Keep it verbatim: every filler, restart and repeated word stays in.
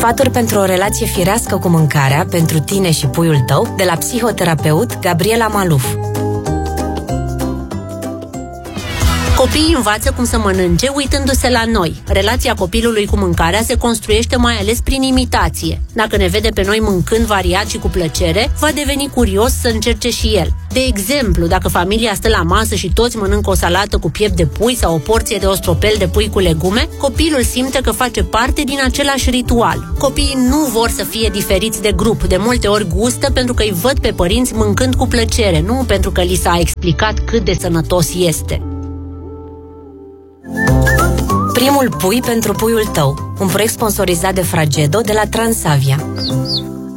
Sfaturi pentru o relație firească cu mâncarea pentru tine și puiul tău de la psihoterapeut Gabriela Maluf. Copiii învață cum să mănânce uitându-se la noi. Relația copilului cu mâncarea se construiește mai ales prin imitație. Dacă ne vede pe noi mâncând variat și cu plăcere, va deveni curios să încerce și el. De exemplu, dacă familia stă la masă și toți mănâncă o salată cu piept de pui sau o porție de ostropel de pui cu legume, copilul simte că face parte din același ritual. Copiii nu vor să fie diferiți de grup, de multe ori gustă pentru că îi văd pe părinți mâncând cu plăcere, nu pentru că li s-a explicat cât de sănătos este. Primul pui pentru puiul tău, un proiect sponsorizat de Fragedo de la Transavia.